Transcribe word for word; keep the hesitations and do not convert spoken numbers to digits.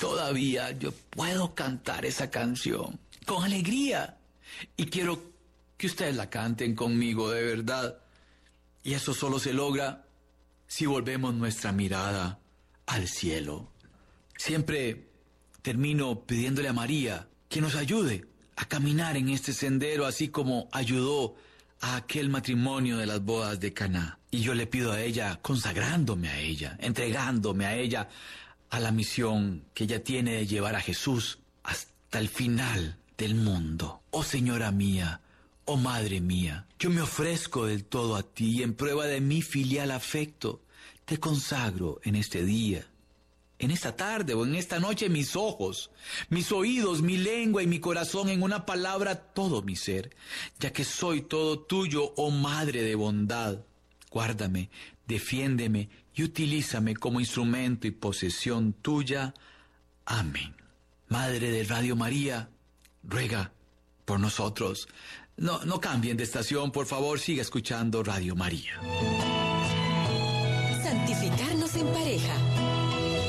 todavía yo puedo cantar esa canción con alegría. Y quiero que ustedes la canten conmigo de verdad. Y eso solo se logra si volvemos nuestra mirada al cielo. Siempre termino pidiéndole a María que nos ayude a caminar en este sendero, así como ayudó a aquel matrimonio de las bodas de Caná. Y yo le pido a ella, consagrándome a ella, entregándome a ella, a la misión que ella tiene de llevar a Jesús hasta el final del mundo. Oh Señora mía, oh Madre mía, yo me ofrezco del todo a ti y en prueba de mi filial afecto, te consagro en este día, en esta tarde o en esta noche mis ojos, mis oídos, mi lengua y mi corazón, en una palabra todo mi ser, ya que soy todo tuyo, oh Madre de bondad. Guárdame, defiéndeme y utilízame como instrumento y posesión tuya. Amén. Madre de Radio María, ruega por nosotros. No, no cambien de estación, por favor, siga escuchando Radio María. Santificarnos en pareja.